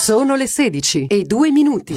Sono le 16:02.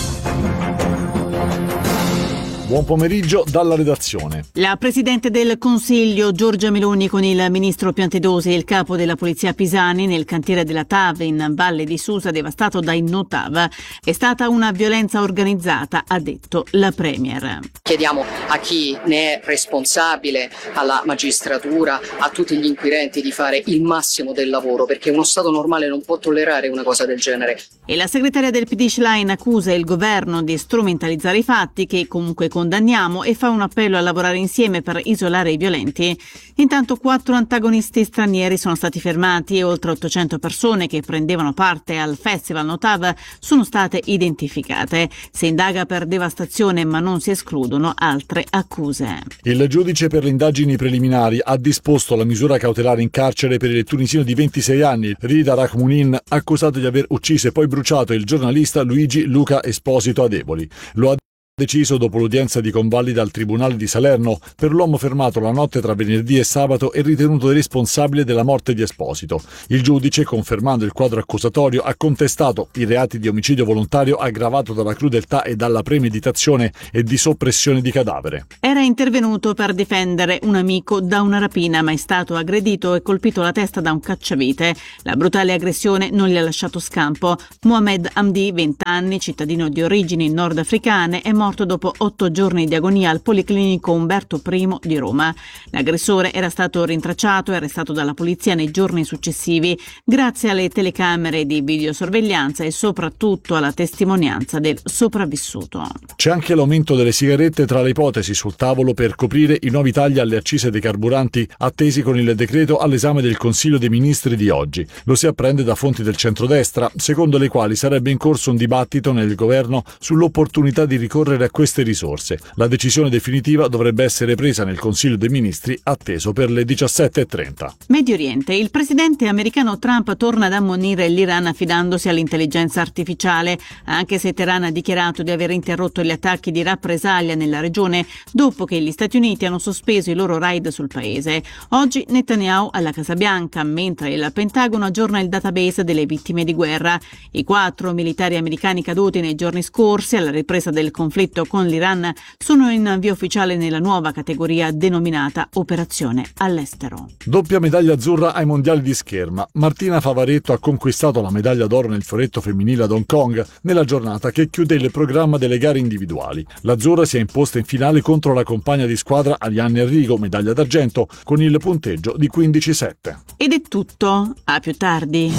Buon pomeriggio dalla redazione. La Presidente del Consiglio Giorgia Meloni con il Ministro Piantedosi e il Capo della Polizia Pisani nel cantiere della TAV in Valle di Susa devastato dai no-TAV. È stata una violenza organizzata, ha detto la Premier. Chiediamo a chi ne è responsabile, alla magistratura, a tutti gli inquirenti di fare il massimo del lavoro, perché uno Stato normale non può tollerare una cosa del genere. E la segretaria del PD Schlein accusa il governo di strumentalizzare i fatti, che comunque condanniamo, e fa un appello a lavorare insieme per isolare i violenti. Intanto 4 antagonisti stranieri sono stati fermati e oltre 800 persone che prendevano parte al Festival No-TAV sono state identificate. Si indaga per devastazione ma non si escludono altre accuse. Il giudice per le indagini preliminari ha disposto la misura cautelare in carcere per il tunisino di 26 anni, Rida Rahmounin, accusato di aver ucciso e poi bruciato il giornalista Luigi Luca Esposito ad Eboli. Lo ha deciso dopo l'udienza di convalida al Tribunale di Salerno per l'uomo fermato la notte tra venerdì e sabato e ritenuto responsabile della morte di Esposito. Il giudice, confermando il quadro accusatorio, ha contestato i reati di omicidio volontario aggravato dalla crudeltà e dalla premeditazione e di soppressione di cadavere. Era intervenuto per difendere un amico da una rapina, ma è stato aggredito e colpito alla testa da un cacciavite. La brutale aggressione non gli ha lasciato scampo. Mohamed Hamdi, 20 anni, cittadino di origini nordafricane, è morto dopo 8 giorni di agonia al Policlinico Umberto I di Roma. L'aggressore era stato rintracciato e arrestato dalla polizia nei giorni successivi grazie alle telecamere di videosorveglianza e soprattutto alla testimonianza del sopravvissuto. C'è anche l'aumento delle sigarette tra le ipotesi sul tavolo per coprire i nuovi tagli alle accise dei carburanti attesi con il decreto all'esame del Consiglio dei Ministri di oggi. Lo si apprende da fonti del centrodestra, secondo le quali sarebbe in corso un dibattito nel governo sull'opportunità di ricorrere a queste risorse. La decisione definitiva dovrebbe essere presa nel Consiglio dei Ministri, atteso per le 17:30. Medio Oriente. Il presidente americano Trump torna ad ammonire l'Iran affidandosi all'intelligenza artificiale, anche se Teheran ha dichiarato di aver interrotto gli attacchi di rappresaglia nella regione dopo che gli Stati Uniti hanno sospeso i loro raid sul paese. Oggi Netanyahu alla Casa Bianca, mentre il Pentagono aggiorna il database delle vittime di guerra. I 4 militari americani caduti nei giorni scorsi alla ripresa del conflitto con l'Iran sono in via ufficiale nella nuova categoria denominata Operazione all'estero. Doppia medaglia azzurra ai mondiali di scherma. Martina Favaretto ha conquistato la medaglia d'oro nel fioretto femminile ad Hong Kong nella giornata che chiude il programma delle gare individuali. L'azzurra si è imposta in finale contro la compagna di squadra Arianne Enrico, medaglia d'argento, con il punteggio di 15-7. Ed è tutto. A più tardi.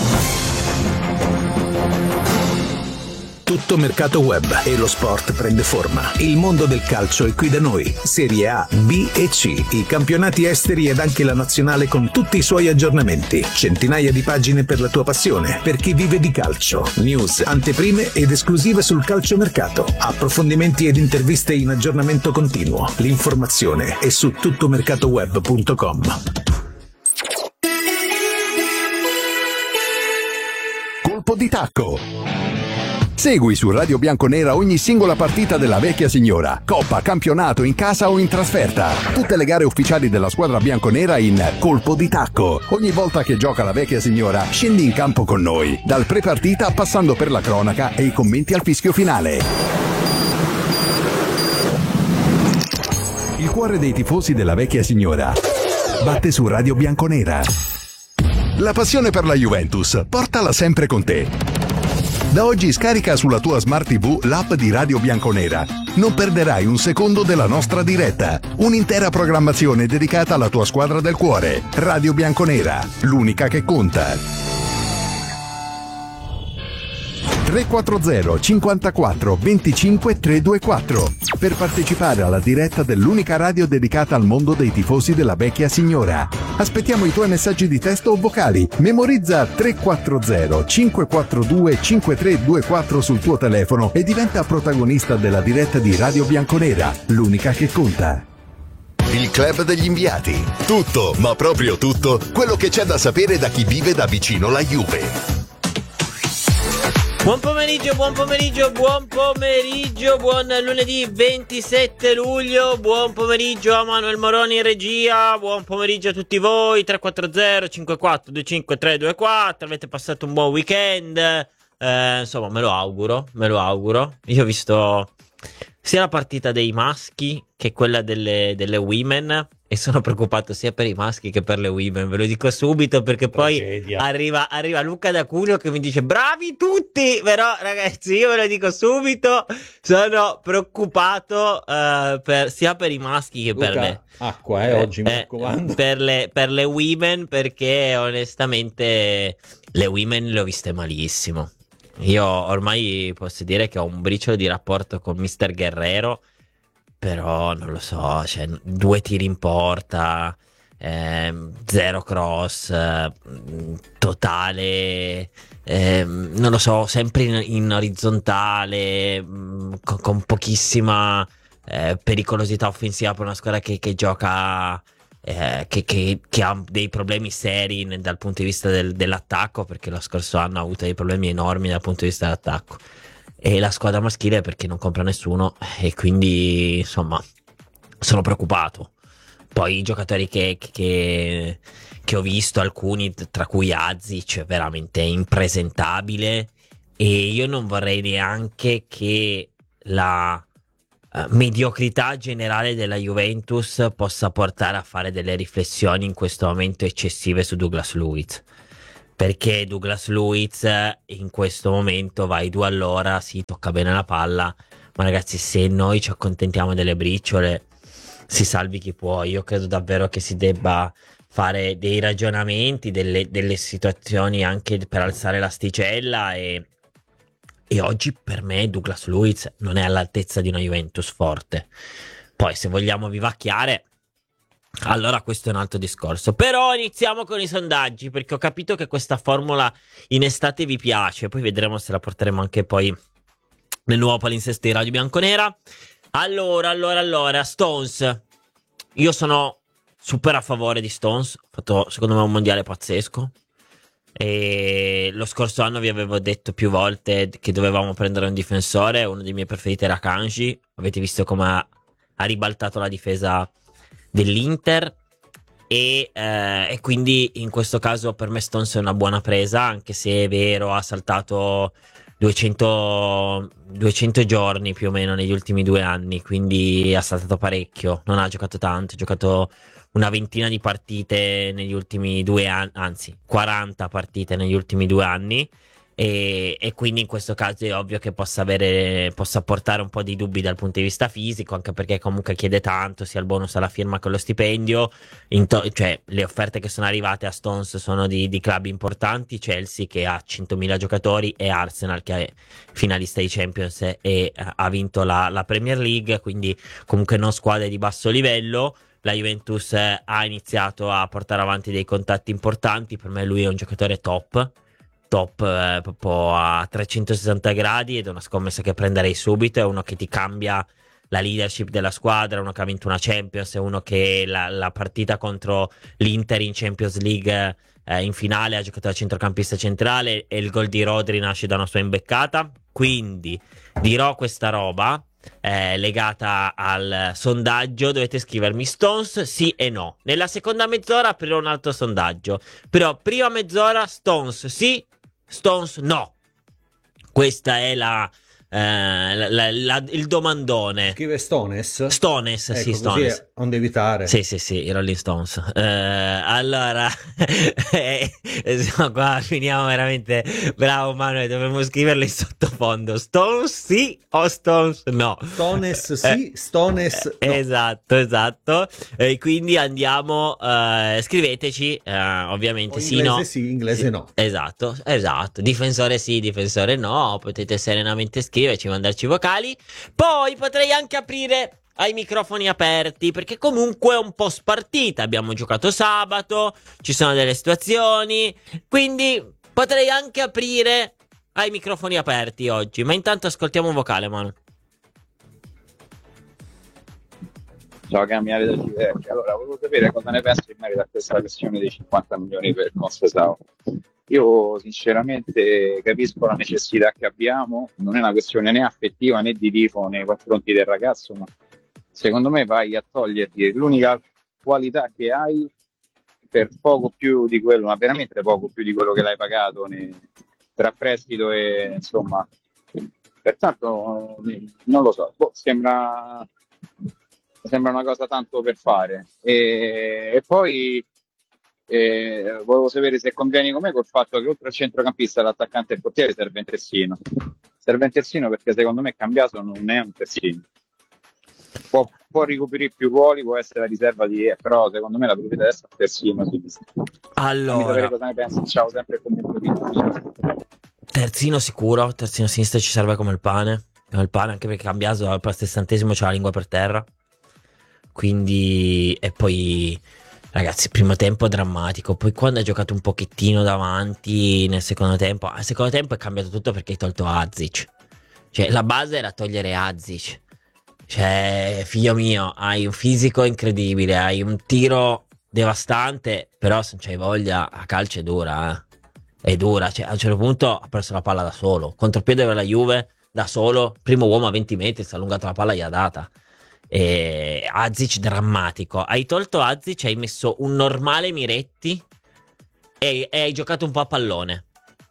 Tutto mercato web e lo sport prende forma. Il mondo del calcio è qui da noi. Serie A, B e C, i campionati esteri ed anche la nazionale con tutti i suoi aggiornamenti. Centinaia di pagine per la tua passione, per chi vive di calcio. News, anteprime ed esclusive sul calciomercato. Approfondimenti ed interviste in aggiornamento continuo. L'informazione è su tuttomercatoweb.com. Colpo di tacco. Segui su Radio Bianconera ogni singola partita della vecchia signora, coppa, campionato, in casa o in trasferta. Tutte le gare ufficiali della squadra bianconera in Colpo di Tacco. Ogni volta che gioca la vecchia signora, scendi in campo con noi, dal pre-partita passando per la cronaca e i commenti al fischio finale. Il cuore dei tifosi della vecchia signora batte su Radio Bianconera. La passione per la Juventus, portala sempre con te. Da oggi scarica sulla tua Smart TV l'app di Radio Bianconera. Non perderai un secondo della nostra diretta. Un'intera programmazione dedicata alla tua squadra del cuore. Radio Bianconera, l'unica che conta. 340 54 25 324 per partecipare alla diretta dell'unica radio dedicata al mondo dei tifosi della vecchia signora. Aspettiamo i tuoi messaggi di testo o vocali. Memorizza 340 542 5324 sul tuo telefono e diventa protagonista della diretta di Radio Bianconera, l'unica che conta. Il Club degli Inviati. Tutto, ma proprio tutto, quello che c'è da sapere da chi vive da vicino la Juve. Buon pomeriggio, buon lunedì 27 luglio, buon pomeriggio a Manuel Moroni in regia, buon pomeriggio a tutti voi, 340 54 25 324, avete passato un buon weekend, insomma, me lo auguro. Io ho visto sia la partita dei maschi che quella delle women e sono preoccupato sia per i maschi che per le women, ve lo dico subito, perché poi Tragedia. arriva Luca D'Aculio che mi dice bravi tutti, però ragazzi io ve lo dico subito, sono preoccupato sia per i maschi che per Luca, le acqua, oggi mi raccomando. per le women, perché onestamente le women le ho viste malissimo. Io ormai posso dire che ho un briciolo di rapporto con Mister Guerrero, però non lo so, cioè 2 tiri in porta, 0 cross, totale, non lo so, sempre in orizzontale, con pochissima pericolosità offensiva per una squadra che gioca, che ha dei problemi seri dal punto di vista dell'attacco, perché lo scorso anno ha avuto dei problemi enormi dal punto di vista dell'attacco. E la squadra maschile perché non compra nessuno, e quindi insomma sono preoccupato. Poi i giocatori che ho visto, alcuni tra cui Azic, veramente impresentabile, e io non vorrei neanche che la mediocrità generale della Juventus possa portare a fare delle riflessioni in questo momento eccessive su Douglas Luiz, perché Douglas Luiz in questo momento vai 2 all'ora, si tocca bene la palla, ma ragazzi, se noi ci accontentiamo delle briciole, si salvi chi può. Io credo davvero che si debba fare dei ragionamenti, delle situazioni anche per alzare l'asticella, e oggi per me Douglas Luiz non è all'altezza di una Juventus forte. Poi se vogliamo vivacchiare, allora questo è un altro discorso. Però iniziamo con i sondaggi, perché ho capito che questa formula in estate vi piace, poi vedremo se la porteremo anche poi nel nuovo palinsesto di Radio Bianconera. Allora, Stones, io sono super a favore di Stones, ha fatto secondo me un mondiale pazzesco, e lo scorso anno vi avevo detto più volte che dovevamo prendere un difensore, uno dei miei preferiti era Kanji, avete visto come ha ribaltato la difesa dell'Inter, e quindi in questo caso per me Stones è una buona presa, anche se è vero ha saltato 200 giorni più o meno negli ultimi 2 anni, quindi ha saltato parecchio, non ha giocato tanto, ha giocato una ventina di partite negli ultimi 2 anni, anzi 40 partite negli ultimi 2 anni, e quindi in questo caso è ovvio che possa portare un po' di dubbi dal punto di vista fisico, anche perché comunque chiede tanto, sia il bonus alla firma che lo stipendio. Cioè le offerte che sono arrivate a Stones sono di club importanti, Chelsea che ha 100.000 giocatori e Arsenal che è finalista di Champions e ha vinto la Premier League, quindi comunque non squadre di basso livello. La Juventus ha iniziato a portare avanti dei contatti importanti, per me lui è un giocatore top, proprio a 360 gradi, ed è una scommessa che prenderei subito. È uno che ti cambia la leadership della squadra, uno che ha vinto una Champions, è uno che la partita contro l'Inter in Champions League in finale ha giocato da centrocampista centrale, e il gol di Rodri nasce da una sua imbeccata. Quindi dirò questa roba legata al sondaggio. Dovete scrivermi Stones sì e no. Nella seconda mezz'ora aprirò un altro sondaggio, però prima mezz'ora Stones sì, Stones no. Questa è il domandone. Scrive Stones? Stones, ecco, sì, Stones. Così non devi evitare. Sì, i Rolling Stones. Allora, qua finiamo veramente. Bravo Manuel, dovremmo scriverlo in sottofondo. Stones sì o Stones no? Stones sì, Stones no. Esatto. Quindi andiamo, scriveteci, ovviamente O sì, inglese no. sì, inglese no. Esatto. Difensore sì, difensore no. Potete serenamente scriverci, mandarci vocali. Poi potrei anche aprire ai microfoni aperti, perché comunque è un po' spartita. Abbiamo giocato sabato, ci sono delle situazioni, quindi potrei anche aprire ai microfoni aperti oggi. Ma intanto ascoltiamo un vocale, Manu. Ciao Camiale da Civecchia. Allora, volevo sapere cosa ne pensi in merito a questa questione dei 50 milioni per Concesao. Io sinceramente capisco la necessità che abbiamo, non è una questione né affettiva né di tifo nei confronti del ragazzo, ma secondo me vai a toglierti l'unica qualità che hai per poco più di quello, ma veramente poco più di quello che l'hai pagato tra prestito e insomma, pertanto non lo so, sembra una cosa tanto per fare. E poi volevo sapere se convieni con me col fatto che oltre al centrocampista, l'attaccante e il portiere serve un terzino. Serve un terzino perché secondo me Cambiaso non è un terzino. Può ricoprire più ruoli, può essere la riserva però secondo me la priorità adesso è un terzino sinistro. Fammi sapere cosa ne pensi. Ciao, sempre comunque. Terzino sicuro, terzino sinistro ci serve come il pane, anche perché Cambiaso al 60° c'ha la lingua per terra. Quindi, e poi ragazzi, primo tempo drammatico. Poi quando hai giocato un pochettino davanti nel secondo tempo, al secondo tempo è cambiato tutto perché hai tolto Azic. Cioè la base era togliere Azic. Cioè, figlio mio, hai un fisico incredibile, hai un tiro devastante, però se non c'hai voglia a calcio è dura, È dura, cioè a un certo punto ha perso la palla da solo, contropiede per la Juve, da solo, primo uomo a 20 metri, si è allungato la palla e gli ha data. E Azic drammatico. Hai tolto Azic, hai messo un normale Miretti e hai giocato un po' a pallone.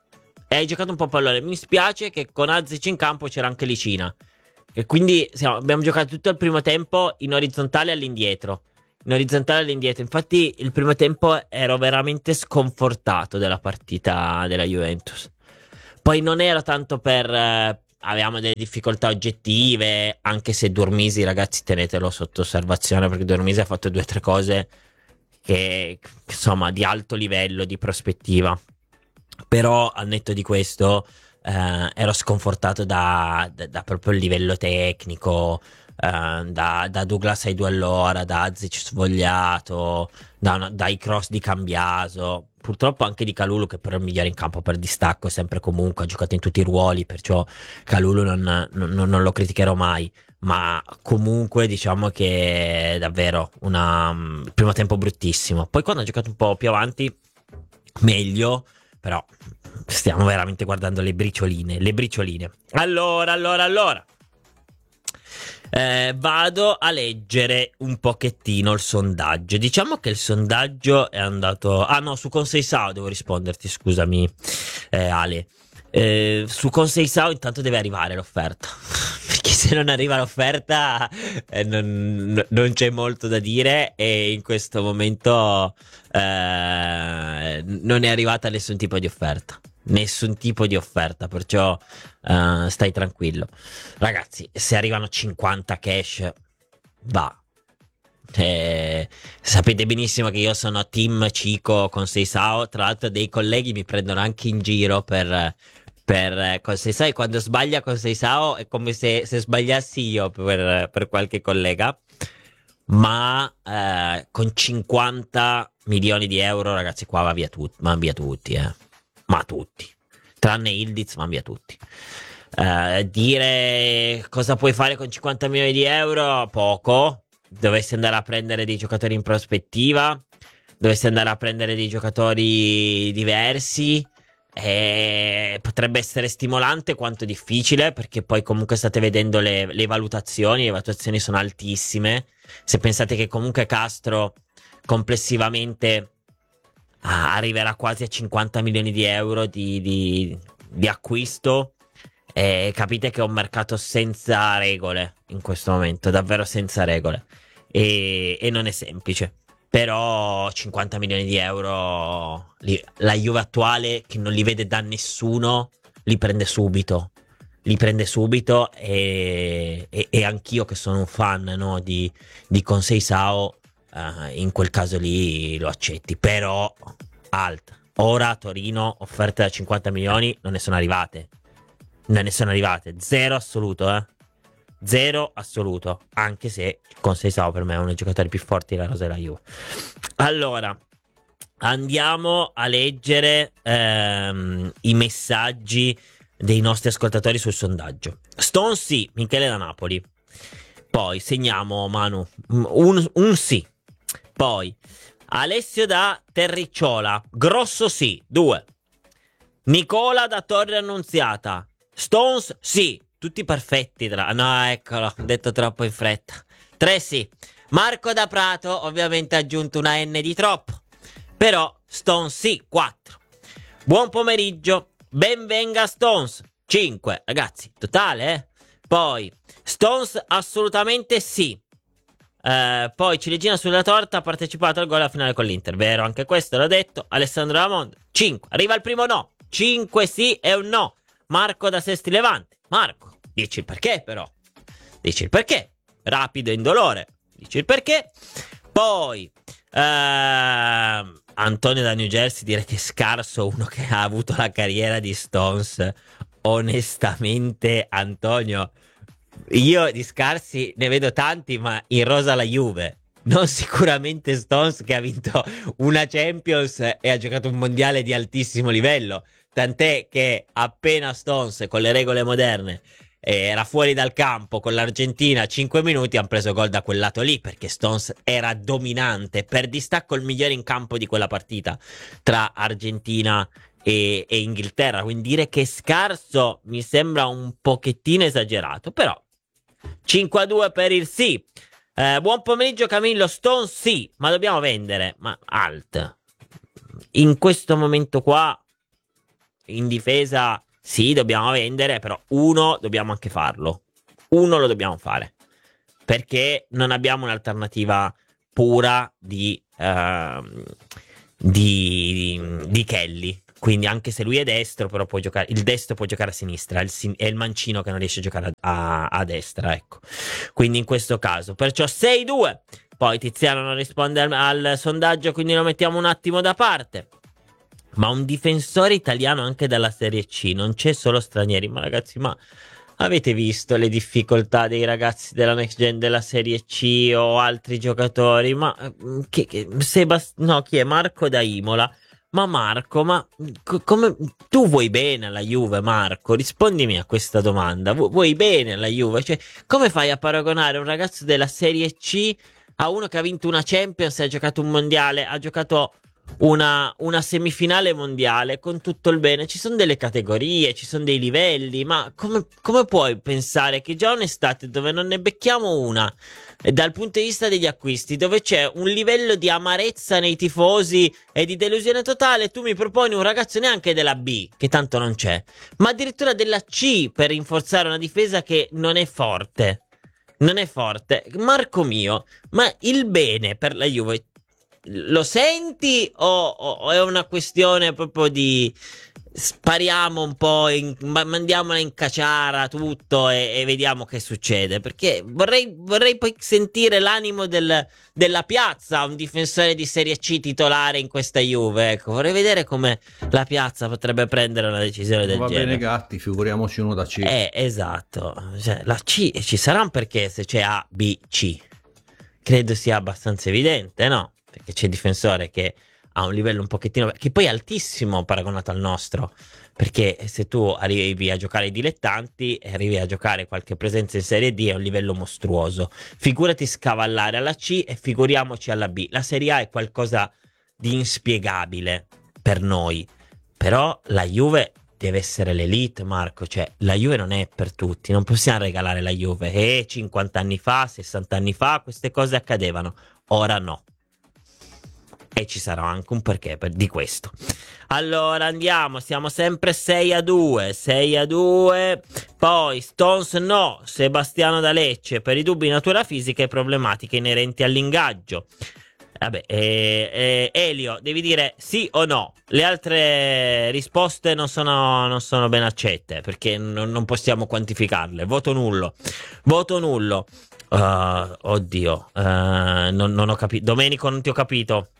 Mi spiace che con Azic in campo c'era anche Licina. E quindi abbiamo giocato tutto il primo tempo in orizzontale all'indietro. Infatti il primo tempo ero veramente sconfortato della partita della Juventus. Poi non era tanto per... avevamo delle difficoltà oggettive, anche se Durmisi, ragazzi, tenetelo sotto osservazione, perché Durmisi ha fatto 2 o 3 cose che insomma di alto livello di prospettiva. Però al netto di questo ero sconfortato da proprio il livello tecnico, da Douglas ai 2 all'ora, da Azic svogliato, dai cross di Cambiaso, purtroppo anche di Kalulu, che però è il migliore in campo per distacco, sempre comunque, ha giocato in tutti i ruoli, perciò Kalulu non lo criticherò mai. Ma comunque diciamo che è davvero il primo tempo bruttissimo. Poi quando ha giocato un po' più avanti meglio, però stiamo veramente guardando le bricioline. Allora vado a leggere un pochettino il sondaggio. Diciamo che il sondaggio è andato... su Conseisao devo risponderti, scusami Ale. Su Conseisao intanto deve arrivare l'offerta, perché se non arriva l'offerta non c'è molto da dire, e in questo momento non è arrivata nessun tipo di offerta, perciò stai tranquillo. Ragazzi, se arrivano 50 cash va. Sapete benissimo che io sono team Cico con Seisao. Tra l'altro dei colleghi mi prendono anche in giro per con Seisao, e quando sbaglia con Seisao è come se sbagliassi io per qualche collega. Ma con 50 milioni di euro, ragazzi, qua va via tutti, ma tutti, tranne Ildiz, va via tutti. Dire cosa puoi fare con 50 milioni di euro, poco. Dovessi andare a prendere dei giocatori in prospettiva, dovessi andare a prendere dei giocatori diversi, potrebbe essere stimolante quanto difficile, perché poi comunque state vedendo le valutazioni sono altissime. Se pensate che comunque Castro complessivamente arriverà quasi a 50 milioni di euro di acquisto, capite che è un mercato senza regole in questo momento, davvero senza regole, e non è semplice. Però 50 milioni di euro la Juve attuale, che non li vede da nessuno, li prende subito, e anch'io che sono un fan, no, di Conseisao, in quel caso lì lo accetti. Però alta. Ora a Torino offerte da 50 milioni non ne sono arrivate, zero assoluto, anche se Conseisao per me è uno dei giocatori più forti della rosa della Juve. Allora andiamo a leggere i messaggi dei nostri ascoltatori sul sondaggio. Stone sì, Michele da Napoli. Poi segniamo, Manu, un sì. Poi Alessio da Terricciola, grosso sì, 2. Nicola da Torre Annunziata, Stones sì, tutti perfetti. No, eccolo, ho detto troppo in fretta. 3 sì. Marco da Prato ovviamente ha aggiunto una N di troppo, però Stones sì, 4. Buon pomeriggio, Ben venga Stones, 5, ragazzi, totale, Poi, Stones assolutamente sì. Poi ciliegina sulla torta, ha partecipato al gol alla finale con l'Inter, vero, anche questo l'ho detto. Alessandro Ramon, 5, arriva il primo no, 5 sì e un no. Marco da Sesti Levante, Marco, dici il perché però, dici il perché, rapido e indolore, dici il perché. Poi Antonio da New Jersey, dire che è scarso uno che ha avuto la carriera di Stones. Onestamente, Antonio, io di scarsi ne vedo tanti, ma in rosa la Juve, non sicuramente Stones, che ha vinto una Champions e ha giocato un mondiale di altissimo livello, tant'è che appena Stones con le regole moderne era fuori dal campo con l'Argentina 5 minuti, hanno preso gol da quel lato lì, perché Stones era dominante, per distacco il migliore in campo di quella partita tra Argentina e Inghilterra. Quindi dire che è scarso mi sembra un pochettino esagerato, però 5-2 per il sì. Buon pomeriggio Camillo. Stones sì, ma dobbiamo vendere. Ma alt, in questo momento qua in difesa sì, dobbiamo vendere, però uno dobbiamo anche farlo. Uno lo dobbiamo fare, perché non abbiamo un'alternativa pura di Kelly. Quindi anche se lui è destro, però può giocare, il destro può giocare a sinistra, è il mancino che non riesce a giocare a destra, ecco. Quindi in questo caso, perciò 6-2. Poi Tiziano non risponde al sondaggio, quindi lo mettiamo un attimo da parte. Ma un difensore italiano anche dalla Serie C, non c'è solo stranieri. Ma ragazzi, ma avete visto le difficoltà dei ragazzi della Next Gen della Serie C o altri giocatori? Ma chi è? Marco da Imola. Ma Marco, come tu vuoi bene alla Juve, Marco? Rispondimi a questa domanda. Vuoi bene alla Juve? Cioè, come fai a paragonare un ragazzo della Serie C a uno che ha vinto una Champions e ha giocato un mondiale, ha giocato una semifinale mondiale con tutto il bene? Ci sono delle categorie, ci sono dei livelli, ma come puoi pensare che già un'estate dove non ne becchiamo una, dal punto di vista degli acquisti, dove c'è un livello di amarezza nei tifosi e di delusione totale, tu mi proponi un ragazzo neanche della B, che tanto non c'è, ma addirittura della C, per rinforzare una difesa che non è forte? Non è forte. Marco mio, ma il bene per la Juve lo senti o è una questione proprio di spariamo un po', mandiamola in caciara tutto e vediamo che succede? Perché vorrei poi sentire l'animo della piazza, un difensore di Serie C titolare in questa Juve, ecco, vorrei vedere come la piazza potrebbe prendere una decisione del genere. Va bene Gatti, figuriamoci uno da C. Esatto, cioè, la C ci sarà un perché se c'è A, B, C, credo sia abbastanza evidente, no? Perché c'è il difensore che ha un livello un pochettino, che poi è altissimo paragonato al nostro, perché se tu arrivi a giocare ai dilettanti e arrivi a giocare qualche presenza in Serie D è un livello mostruoso, figurati scavallare alla C e figuriamoci alla B. La Serie A è qualcosa di inspiegabile per noi, però la Juve deve essere l'elite, Marco, cioè la Juve non è per tutti, non possiamo regalare la Juve, 50 anni fa, 60 anni fa queste cose accadevano, ora no. E ci sarà anche un perché di questo. Allora andiamo, siamo sempre 6-2. Poi Stones no, Sebastiano da Lecce, per i dubbi di natura fisica e problematiche inerenti all'ingaggio. Vabbè, Elio, devi dire sì o no. Le altre risposte non sono ben accette, perché non possiamo quantificarle. Voto nullo. Oddio, non ho capito. Domenico, non ti ho capito.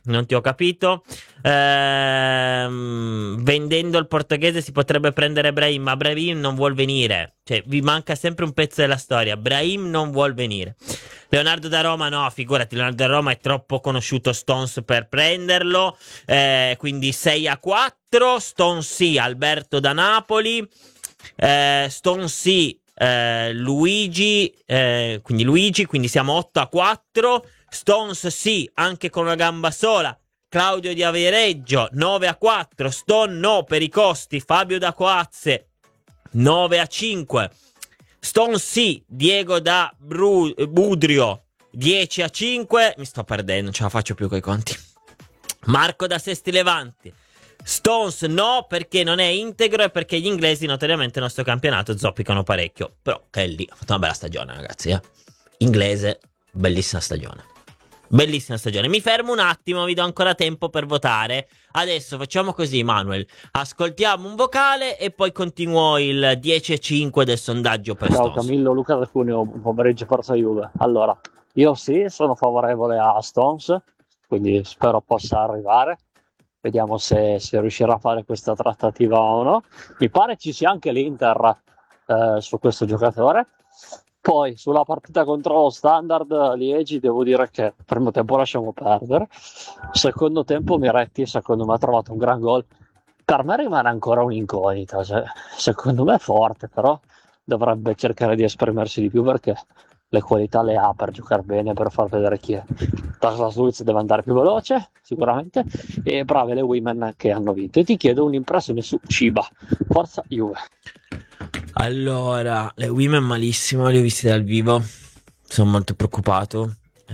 Vendendo il portoghese si potrebbe prendere Brahim, ma Brahim non vuol venire. Cioè, vi manca sempre un pezzo della storia. Brahim non vuol venire. Leonardo da Roma, no, figurati, Leonardo da Roma è troppo conosciuto Stones per prenderlo. Quindi 6-4. Stones sì, Alberto da Napoli. Stones sì. Luigi, quindi siamo 8-4. Stones sì, anche con una gamba sola. Claudio di Avereggio 9-4. Stone no per i costi. Fabio da Coazze 9-5. Stone sì, Diego da Budrio 10-5. Mi sto perdendo, non ce la faccio più coi conti. Marco da Sesti Levante Stones no, perché non è integro e perché gli inglesi notoriamente nel nostro campionato zoppicano parecchio. Però Kelly ha fatto una bella stagione, ragazzi, inglese, bellissima stagione. Bellissima stagione. Mi fermo un attimo, vi do ancora tempo per votare. Adesso facciamo così, Manuel. Ascoltiamo un vocale e poi continuo il 10-5 del sondaggio per Ciao Stones. Camillo, Luca da Cuneo, un pomeriggio Forza Juve. Allora, io sì, sono favorevole a Stones, quindi spero possa arrivare. Vediamo se riuscirà a fare questa trattativa o no. Mi pare ci sia anche l'Inter su questo giocatore. Poi sulla partita contro lo Standard Liegi devo dire che il primo tempo lasciamo perdere. Secondo tempo Miretti secondo me ha trovato un gran gol. Per me rimane ancora un'incognita, cioè, secondo me è forte, però dovrebbe cercare di esprimersi di più perché le qualità le ha per giocare bene, per far vedere chi è. Douglas Luiz deve andare più veloce, sicuramente, e brave le women che hanno vinto. E ti chiedo un'impressione su Chiba. Forza Juve. Allora, le women malissimo, le ho viste dal vivo, sono molto preoccupato.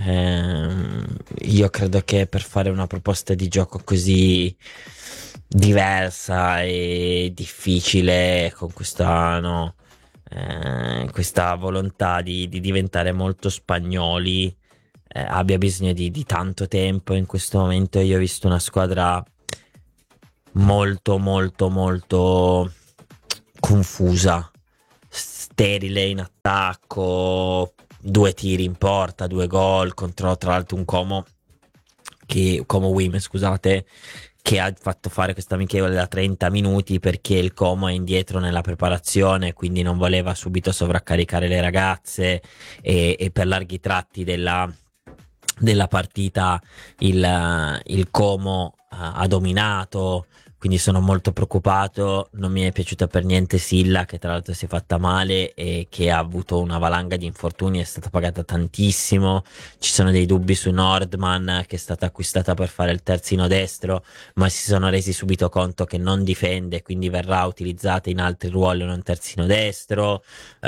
Io credo che per fare una proposta di gioco così diversa e difficile, con questa, no, questa volontà di diventare molto spagnoli, abbia bisogno di tanto tempo. In questo momento io ho visto una squadra molto molto molto confusa, sterile in attacco, 2 tiri in porta, 2 gol contro tra l'altro un Como Women, scusate, che ha fatto fare questa amichevole da 30 minuti perché il Como è indietro nella preparazione, quindi non voleva subito sovraccaricare le ragazze, e per larghi tratti della partita il Como ha dominato. Quindi sono molto preoccupato. Non mi è piaciuta per niente Silla, che tra l'altro si è fatta male e che ha avuto una valanga di infortuni, è stata pagata tantissimo. Ci sono dei dubbi su Nordman, che è stata acquistata per fare il terzino destro, ma si sono resi subito conto che non difende, quindi verrà utilizzata in altri ruoli, non terzino destro.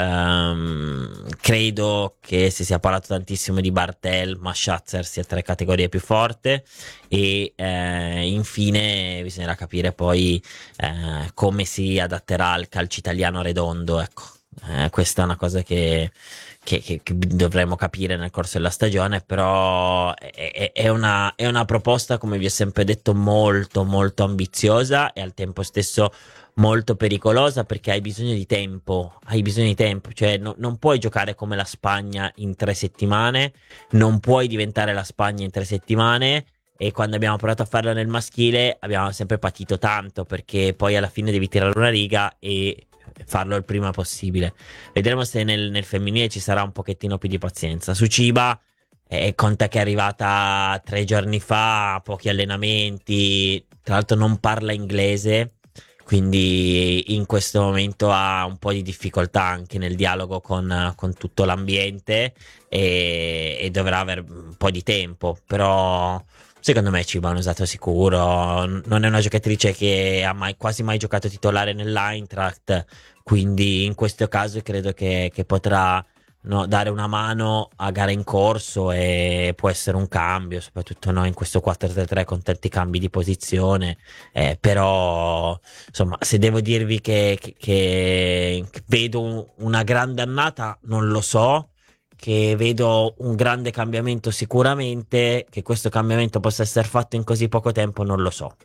Credo che si sia parlato tantissimo di Bartel, ma Schatzer sia 3 categorie più forte. E infine bisognerà capire poi come si adatterà al calcio italiano redondo, ecco. Questa è una cosa che dovremo capire nel corso della stagione, però è una proposta, come vi ho sempre detto, molto molto ambiziosa e al tempo stesso molto pericolosa, perché hai bisogno di tempo, cioè non puoi giocare come la Spagna in 3 settimane, non puoi diventare la Spagna in 3 settimane. E quando abbiamo provato a farlo nel maschile abbiamo sempre patito tanto, perché poi alla fine devi tirare una riga e farlo il prima possibile. Vedremo se nel femminile ci sarà un pochettino più di pazienza. Su Chiba, conta che è arrivata 3 giorni fa, pochi allenamenti, tra l'altro non parla inglese, quindi in questo momento ha un po' di difficoltà anche nel dialogo con tutto l'ambiente, e dovrà avere un po' di tempo, però secondo me Chiba è un usato sicuro. Non è una giocatrice che ha quasi mai giocato titolare nell'Eintracht, quindi in questo caso credo che potrà, no, dare una mano a gara in corso, e può essere un cambio, soprattutto in questo 4-3-3 con tanti cambi di posizione. Però insomma, se devo dirvi che vedo una grande annata, non lo so. Che vedo un grande cambiamento sicuramente, che questo cambiamento possa essere fatto in così poco tempo, non lo so.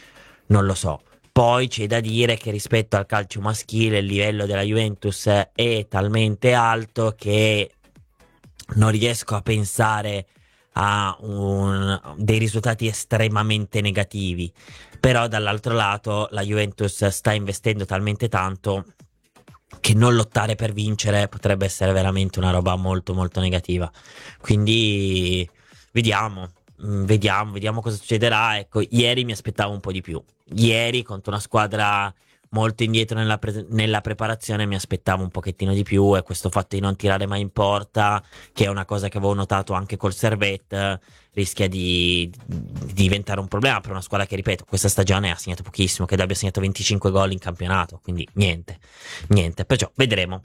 Poi c'è da dire che rispetto al calcio maschile il livello della Juventus è talmente alto che non riesco a pensare a dei risultati estremamente negativi. Però dall'altro lato la Juventus sta investendo talmente tanto che non lottare per vincere potrebbe essere veramente una roba molto molto negativa. Quindi vediamo cosa succederà. Ecco, ieri mi aspettavo un po' di più. Ieri contro una squadra molto indietro nella preparazione mi aspettavo un pochettino di più, e questo fatto di non tirare mai in porta, che è una cosa che avevo notato anche col Servette, rischia di diventare un problema per una squadra che, ripeto, questa stagione ha segnato pochissimo, credo abbia segnato 25 gol in campionato, quindi niente, perciò vedremo.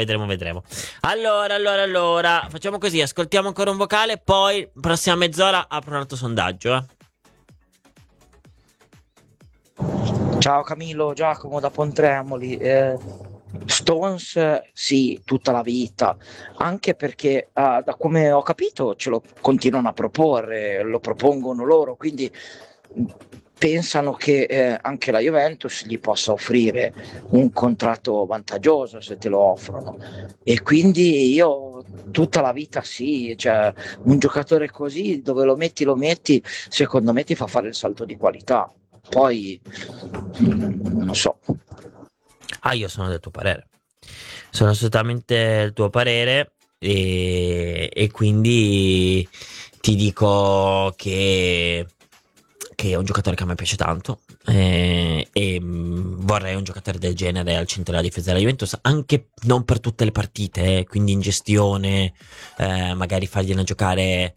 Allora, facciamo così, ascoltiamo ancora un vocale, poi prossima mezz'ora apro un altro sondaggio. Ciao Camillo, Giacomo da Pontremoli. Stones sì, tutta la vita, anche perché da come ho capito ce lo continuano a proporre, lo propongono loro, quindi pensano che anche la Juventus gli possa offrire un contratto vantaggioso se te lo offrono, e quindi io tutta la vita sì, cioè un giocatore così dove lo metti, secondo me ti fa fare il salto di qualità. Poi non so. Io sono del tuo parere. Sono assolutamente del tuo parere e quindi ti dico che è un giocatore che a me piace tanto e vorrei un giocatore del genere al centro della difesa della Juventus, anche non per tutte le partite, quindi in gestione, magari fargliene giocare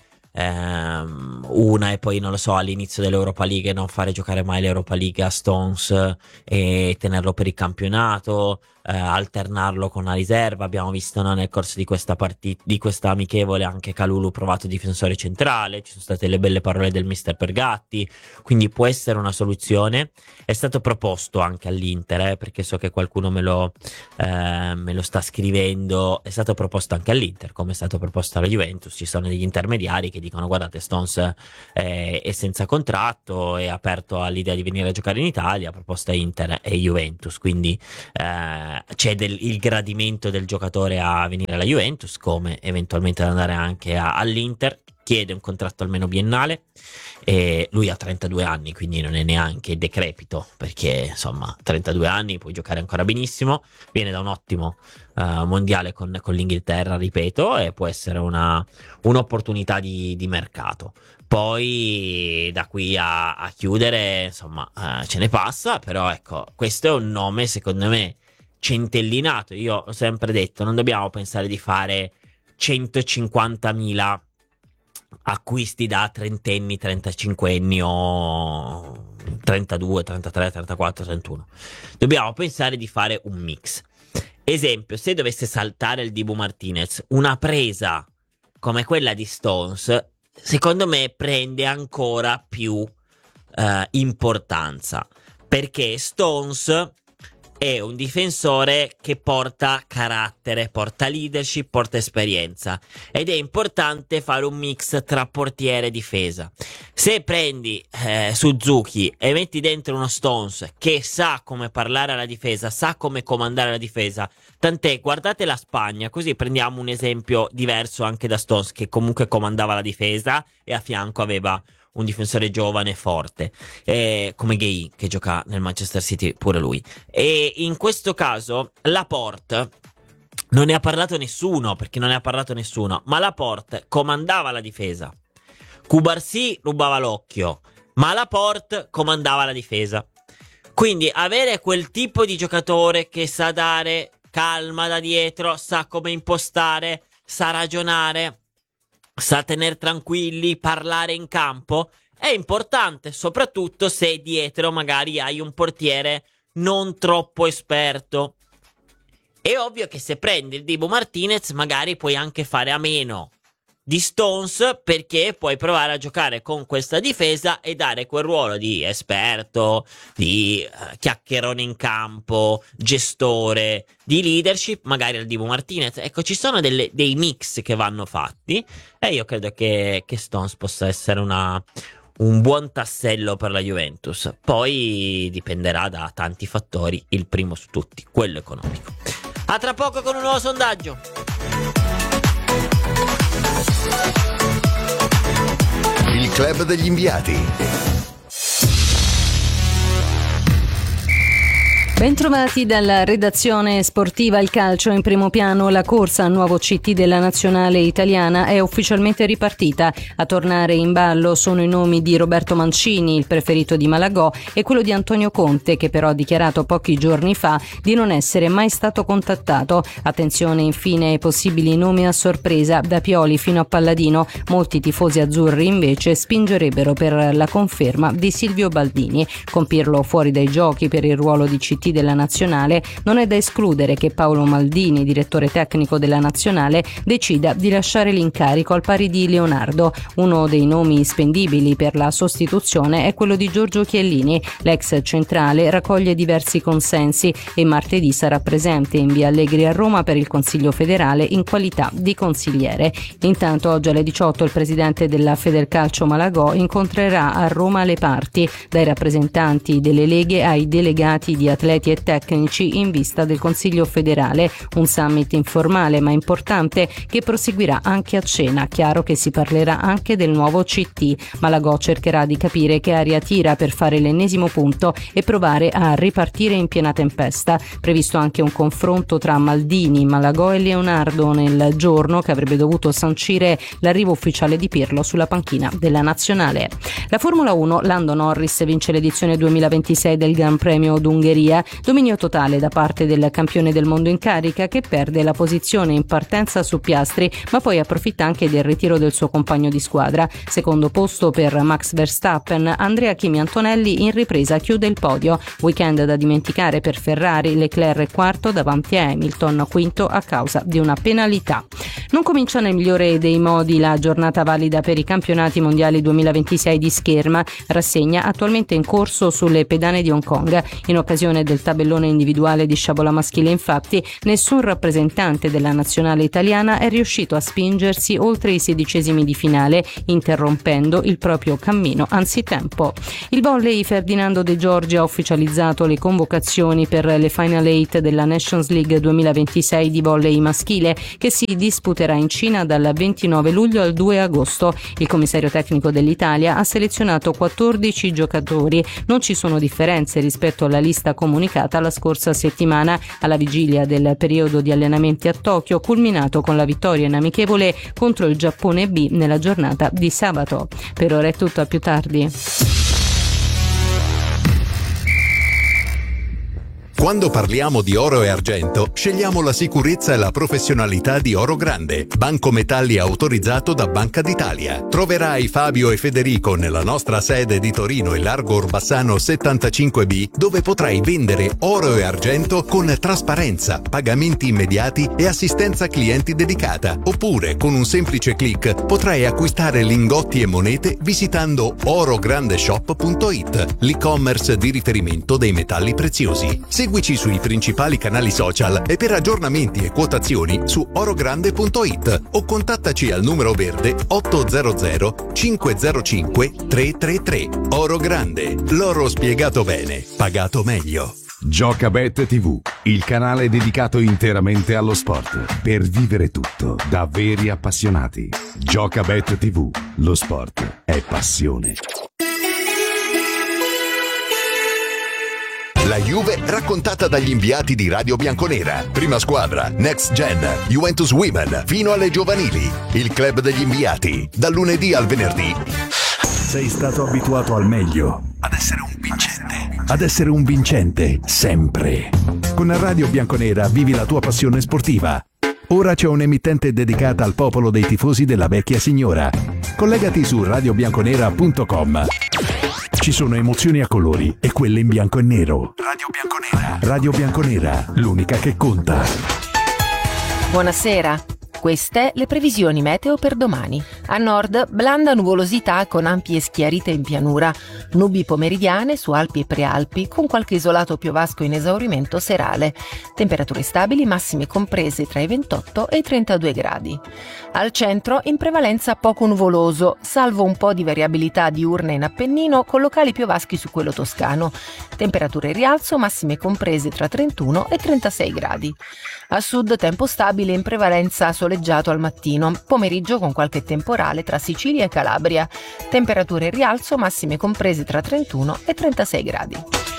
una e poi non lo so all'inizio dell'Europa League e non fare giocare mai l'Europa League a Stones e tenerlo per il campionato, alternarlo con la riserva. Abbiamo visto, no, nel corso di questa partita, di questa amichevole, anche Kalulu provato difensore centrale, ci sono state le belle parole del mister Pergatti, quindi può essere una soluzione. È stato proposto anche all'Inter, perché so che qualcuno me lo sta scrivendo, è stato proposto anche all'Inter come è stato proposto alla Juventus. Ci sono degli intermediari che dicono: guardate, Stones è senza contratto, è aperto all'idea di venire a giocare in Italia, proposta Inter e Juventus, quindi c'è il gradimento del giocatore a venire alla Juventus, come eventualmente ad andare anche all'Inter. Chiede un contratto almeno biennale e lui ha 32 anni, quindi non è neanche decrepito, perché insomma 32 anni, puoi giocare ancora benissimo, viene da un ottimo mondiale con l'Inghilterra, ripeto, e può essere un'opportunità di mercato. Poi da qui a chiudere, insomma, ce ne passa, però ecco, questo è un nome secondo me centellinato. Io ho sempre detto, non dobbiamo pensare di fare 150.000 acquisti da trentenni, 35enni o 32, 33, 34, 31. Dobbiamo pensare di fare un mix. Esempio, se dovesse saltare il Dibu Martinez, una presa come quella di Stones, secondo me prende ancora più importanza, perché Stones è un difensore che porta carattere, porta leadership, porta esperienza, ed è importante fare un mix tra portiere e difesa. Se prendi Suzuki e metti dentro uno Stones che sa come parlare alla difesa, sa come comandare la difesa, tant'è, guardate la Spagna, così prendiamo un esempio diverso anche da Stones, che comunque comandava la difesa e a fianco aveva un difensore giovane forte, come Gueye, che gioca nel Manchester City pure lui. E in questo caso Laporte non ne ha parlato nessuno, perché non ne ha parlato nessuno, ma Laporte comandava la difesa. Cubarsí rubava l'occhio, ma Laporte comandava la difesa. Quindi avere quel tipo di giocatore che sa dare calma da dietro, sa come impostare, sa ragionare, sa tenere tranquilli, parlare in campo, è importante, soprattutto se dietro magari hai un portiere non troppo esperto. È ovvio che se prendi il Dibu Martinez magari puoi anche fare a meno di Stones, perché puoi provare a giocare con questa difesa e dare quel ruolo di esperto, di chiacchierone in campo, gestore, di leadership magari al Dibu Martinez. Ecco, ci sono dei mix che vanno fatti e io credo che Stones possa essere un buon tassello per la Juventus. Poi dipenderà da tanti fattori, il primo su tutti, quello economico. A tra poco con un nuovo sondaggio. Il club degli inviati. Bentrovati dalla redazione sportiva. Il calcio in primo piano. La corsa al nuovo CT della nazionale italiana è ufficialmente ripartita. A tornare in ballo sono i nomi di Roberto Mancini, il preferito di Malagò, e quello di Antonio Conte, che però ha dichiarato pochi giorni fa di non essere mai stato contattato. Attenzione infine ai possibili nomi a sorpresa, da Pioli fino a Palladino. Molti tifosi azzurri invece spingerebbero per la conferma di Silvio Baldini. Con Pirlo fuori dai giochi per il ruolo di CT CT della nazionale, non è da escludere che Paolo Maldini, direttore tecnico della nazionale, decida di lasciare l'incarico al pari di Leonardo. Uno dei nomi spendibili per la sostituzione è quello di Giorgio Chiellini. L'ex centrale raccoglie diversi consensi e martedì sarà presente in via Allegri a Roma per il Consiglio federale in qualità di consigliere. Intanto oggi alle 18 il presidente della Federcalcio Malagò incontrerà a Roma le parti, dai rappresentanti delle leghe ai delegati di atleti e tecnici in vista del Consiglio federale, un summit informale ma importante che proseguirà anche a cena. Chiaro che si parlerà anche del nuovo CT. Malagò cercherà di capire che aria tira per fare l'ennesimo punto e provare a ripartire in piena tempesta. Previsto anche un confronto tra Maldini, Malagò e Leonardo nel giorno che avrebbe dovuto sancire l'arrivo ufficiale di Pirlo sulla panchina della nazionale. La Formula 1, Lando Norris vince l'edizione 2026 del Gran Premio d'Ungheria, dominio totale da parte del campione del mondo in carica che perde la posizione in partenza su Piastri, ma poi approfitta anche del ritiro del suo compagno di squadra. Secondo posto per Max Verstappen, Andrea Kimi Antonelli in ripresa chiude il podio. Weekend da dimenticare per Ferrari, Leclerc è quarto davanti a Hamilton, quinto a causa di una penalità. Non comincia nel migliore dei modi la giornata valida per i campionati mondiali 2026 di scherma, rassegna attualmente in corso sulle pedane di Hong Kong. In occasione del tabellone individuale di sciabola maschile, infatti, nessun rappresentante della nazionale italiana è riuscito a spingersi oltre i 16esimi di finale, interrompendo il proprio cammino anzitempo. Il volley, Ferdinando De Giorgi ha ufficializzato le convocazioni per le Final 8 della Nations League 2026 di volley maschile, che si disputerà in Cina dal 29 luglio al 2 agosto. Il commissario tecnico dell'Italia ha selezionato 14 giocatori. Non ci sono differenze rispetto alla lista comunicata la scorsa settimana, alla vigilia del periodo di allenamenti a Tokyo, culminato con la vittoria in amichevole contro il Giappone B nella giornata di sabato. Per ora è tutto, a più tardi. Quando parliamo di oro e argento, scegliamo la sicurezza e la professionalità di Oro Grande, banco metalli autorizzato da Banca d'Italia. Troverai Fabio e Federico nella nostra sede di Torino in Largo Orbassano 75B, dove potrai vendere oro e argento con trasparenza, pagamenti immediati e assistenza clienti dedicata. Oppure, con un semplice click, potrai acquistare lingotti e monete visitando orograndeshop.it, l'e-commerce di riferimento dei metalli preziosi. Seguici sui principali canali social e per aggiornamenti e quotazioni su orogrande.it o contattaci al numero verde 800 505 333. Oro Grande, l'oro spiegato bene, pagato meglio. Giocabet TV, il canale dedicato interamente allo sport, per vivere tutto da veri appassionati. Giocabet TV, lo sport è passione. La Juve raccontata dagli inviati di Radio Bianconera. Prima squadra, Next Gen, Juventus Women, fino alle giovanili. Il club degli inviati, dal lunedì al venerdì. Sei stato abituato al meglio. Ad essere un vincente. Ad essere un vincente, sempre. Con Radio Bianconera vivi la tua passione sportiva. Ora c'è un'emittente dedicata al popolo dei tifosi della vecchia signora. Collegati su radiobianconera.com. Ci sono emozioni a colori e quelle in bianco e nero. Radio Bianconera. Radio Bianconera, l'unica che conta. Buonasera. Queste le previsioni meteo per domani. A nord, blanda nuvolosità con ampie schiarite in pianura, nubi pomeridiane su Alpi e Prealpi con qualche isolato piovasco in esaurimento serale. Temperature stabili, massime comprese tra i 28 e i 32 gradi. Al centro, in prevalenza poco nuvoloso, salvo un po' di variabilità diurna in Appennino con locali piovaschi su quello toscano. Temperature in rialzo, massime comprese tra 31 e 36 gradi. A sud, tempo stabile, in prevalenza soleggiato al mattino, pomeriggio con qualche temporale tra Sicilia e Calabria. Temperature in rialzo, massime comprese tra 31 e 36 gradi.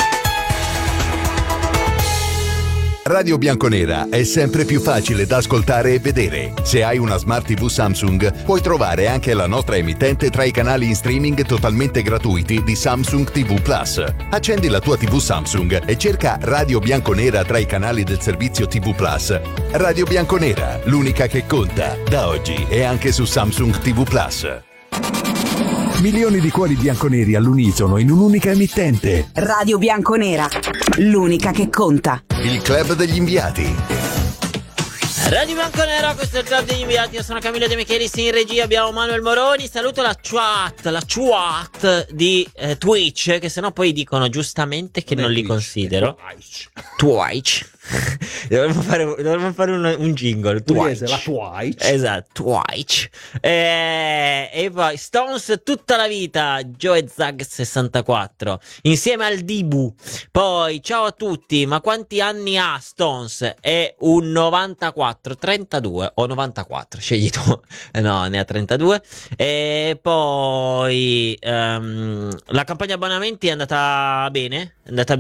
Radio Bianconera è sempre più facile da ascoltare e vedere. Se hai una Smart TV Samsung, puoi trovare anche la nostra emittente tra i canali in streaming totalmente gratuiti di Samsung TV Plus. Accendi la tua TV Samsung e cerca Radio Bianconera tra i canali del servizio TV Plus. Radio Bianconera, l'unica che conta, da oggi e anche su Samsung TV Plus. Milioni di cuori bianconeri all'unisono in un'unica emittente. Radio Bianconera, l'unica che conta. Il club degli inviati. Radio Bianconera, questo è il club degli inviati. Io sono Camillo De Michelis, in regia abbiamo Manuel Moroni. Saluto la chat di Twitch, che sennò poi dicono giustamente che non li considero. Twitch. Dovremmo fare un jingle. Twitch. La Twitch. Esatto, Twitch. E poi Stones tutta la vita, Joe Zag 64 insieme al Dibu. Poi ciao a tutti, ma quanti anni ha Stones? È un 94, 32 o 94, scegli tu. No, ne ha 32. E poi la campagna abbonamenti è andata bene,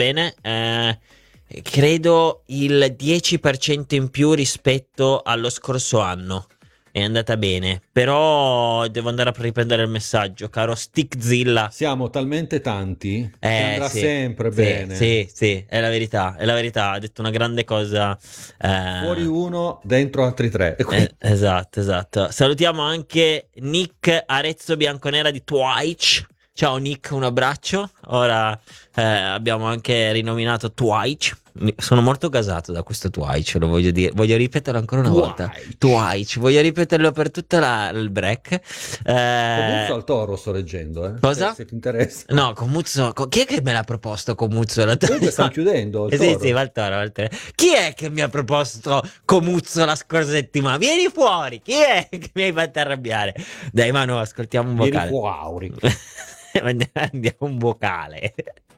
credo il 10% in più rispetto allo scorso anno. È andata bene, però devo andare a riprendere il messaggio, caro Stickzilla. Siamo talmente tanti che andrà sempre bene. Sì, è la verità, ha detto una grande cosa. Fuori uno, dentro altri tre. Esatto. Salutiamo anche Nick Arezzo Bianconera di Twitch. Ciao Nick, un abbraccio. Ora abbiamo anche rinominato Twitch. Sono molto gasato da questo Twitch, lo voglio dire. Voglio ripeterlo ancora una volta. Twitch, voglio ripeterlo per tutto il break. Comuzzo al toro sto leggendo. Cosa? Se ti interessa. No, Comuzzo. Chi è che me l'ha proposto Comuzzo? Comunque stanno chiudendo. Sì, va al toro. Chi è che mi ha proposto Comuzzo la scorsa settimana? Vieni fuori. Chi è che mi hai fatto arrabbiare? Dai, Manu, ascoltiamo un vocale. Vieni fuori. Andiamo un vocale.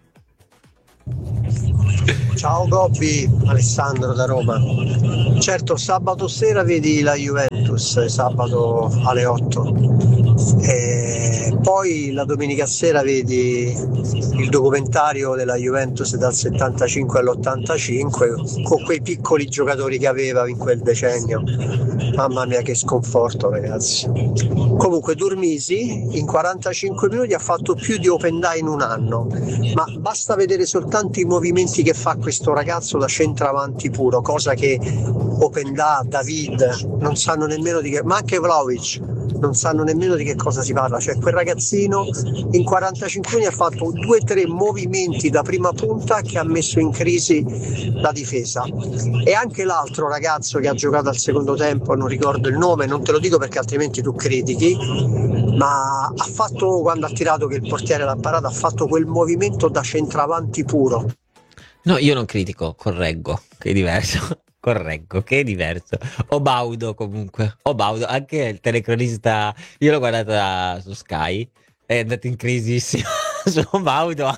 Ciao Gobbi, Alessandro da Roma. Certo, sabato sera vedi la Juventus, sabato alle 8, e poi la domenica sera vedi il documentario della Juventus dal 75 all'85 con quei piccoli giocatori che aveva in quel decennio. Mamma mia, che sconforto, ragazzi. Comunque Durmisi in 45 minuti ha fatto più di Open Dai in un anno, ma basta vedere soltanto i movimenti che fa questo ragazzo da centravanti puro, cosa che Open Dai, David non sanno nemmeno di che, ma anche Vlahovic non sanno nemmeno di che cosa si parla. Cioè quel ragazzino in 45 minuti ha fatto 2-3 movimenti da prima punta che ha messo in crisi la difesa. E anche l'altro ragazzo che ha giocato al secondo tempo, non ricordo il nome, non te lo dico perché altrimenti tu critichi, ma ha fatto, quando ha tirato che il portiere l'ha parato, ha fatto quel movimento da centravanti puro. No, io non critico, correggo, che è diverso. Obaudo comunque. Anche il telecronista, io l'ho guardata su Sky, è andato in crisissimo su Baudo.